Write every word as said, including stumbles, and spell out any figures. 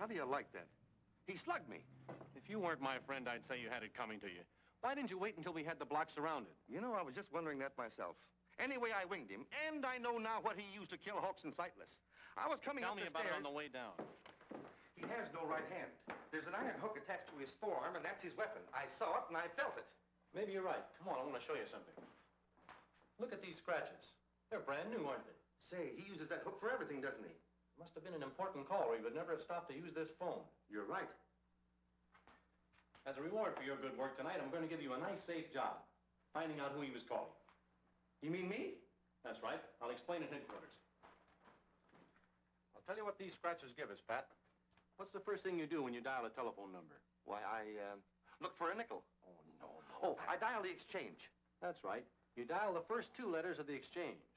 How do you like that? He slugged me. If you weren't my friend, I'd say you had it coming to you. Why didn't you wait until we had the block surrounded? You know, I was just wondering that myself. Anyway, I winged him, and I know now what he used to kill Hawks and Sightless. I was coming Tell up me the about stairs. it on the way down. He has no right hand. There's an iron hook attached to his forearm, and that's his weapon. I saw it, and I felt it. Maybe you're right. Come on, I want to show you something. Look at these scratches. They're brand new, aren't they? Say, he uses that hook for everything, doesn't he? Must have been an important call, or he would never have stopped to use this phone. You're right. As a reward for your good work tonight, I'm going to give you a nice, safe job, finding out who he was calling. You mean me? That's right. I'll explain at headquarters. I'll tell you what these scratches give us, Pat. What's the first thing you do when you dial a telephone number? Why, I, uh, look for a nickel. Oh, no, no. Oh, Pat. I dial the exchange. That's right. You dial the first two letters of the exchange.